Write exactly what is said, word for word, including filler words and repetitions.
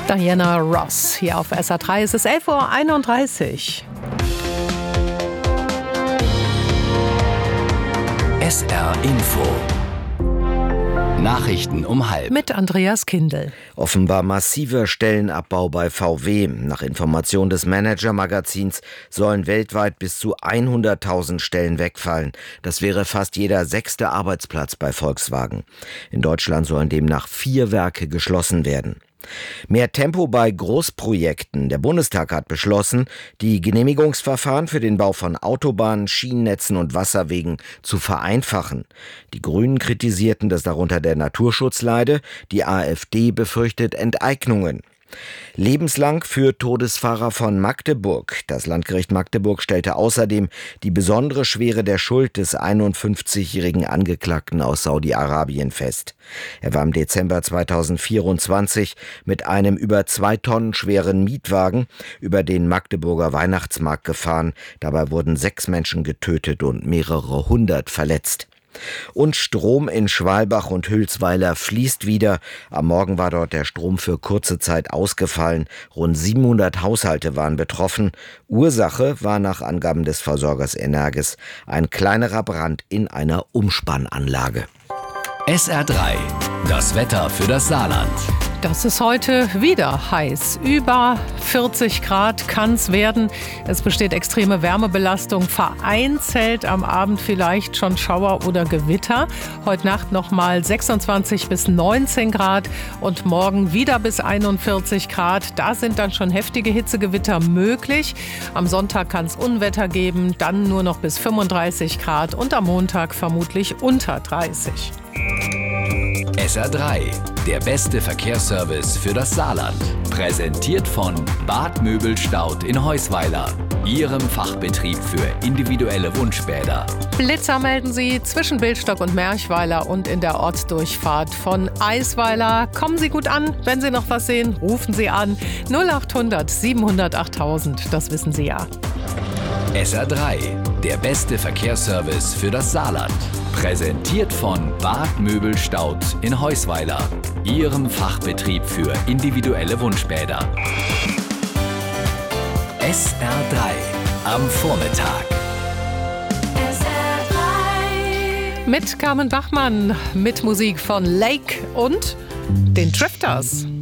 Diana Ross hier auf S R drei. Es ist elf Uhr einunddreißig. S R Info. Nachrichten um halb. Mit Andreas Kindl. Offenbar massiver Stellenabbau bei V W. Nach Information des Manager-Magazins sollen weltweit bis zu hunderttausend Stellen wegfallen. Das wäre fast jeder sechste Arbeitsplatz bei Volkswagen. In Deutschland sollen demnach vier Werke geschlossen werden. Mehr Tempo bei Großprojekten. Der Bundestag hat beschlossen, die Genehmigungsverfahren für den Bau von Autobahnen, Schienennetzen und Wasserwegen zu vereinfachen. Die Grünen kritisierten, dass darunter der Naturschutz leide. Die AfD befürchtet Enteignungen. Lebenslang für Todesfahrer von Magdeburg. Das Landgericht Magdeburg stellte außerdem die besondere Schwere der Schuld des einundfünfzigjährigen Angeklagten aus Saudi-Arabien fest. Er war im Dezember zweitausendvierundzwanzig mit einem über zwei Tonnen schweren Mietwagen über den Magdeburger Weihnachtsmarkt gefahren. Dabei wurden sechs Menschen getötet und mehrere hundert verletzt. Und Strom in Schwalbach und Hülsweiler fließt wieder. Am Morgen war dort der Strom für kurze Zeit ausgefallen. Rund siebenhundert Haushalte waren betroffen. Ursache war nach Angaben des Versorgers Energes ein kleinerer Brand in einer Umspannanlage. S R drei. Das Wetter für das Saarland. Das ist heute wieder heiß. Über vierzig Grad kann es werden. Es besteht extreme Wärmebelastung. Vereinzelt am Abend vielleicht schon Schauer oder Gewitter. Heute Nacht nochmal sechsundzwanzig bis neunzehn Grad und morgen wieder bis einundvierzig Grad. Da sind dann schon heftige Hitzegewitter möglich. Am Sonntag kann es Unwetter geben, dann nur noch bis fünfunddreißig Grad und am Montag vermutlich unter dreißig. S R drei, der beste Verkehrsservice für das Saarland. Präsentiert von Bad Möbelstaud in Heusweiler, Ihrem Fachbetrieb für individuelle Wunschbäder. Blitzer melden Sie zwischen Billstock und Merchweiler und in der Ortsdurchfahrt von Eisweiler. Kommen Sie gut an. Wenn Sie noch was sehen, rufen Sie an. null achthundert siebenhundert achttausend, das wissen Sie ja. S R drei, der beste Verkehrsservice für das Saarland. Präsentiert von Bad Möbelstaud in Heusweiler, Ihrem Fachbetrieb für individuelle Wunschbäder. S R drei am Vormittag. S R drei. Mit Carmen Bachmann, mit Musik von Lake und den Drifters.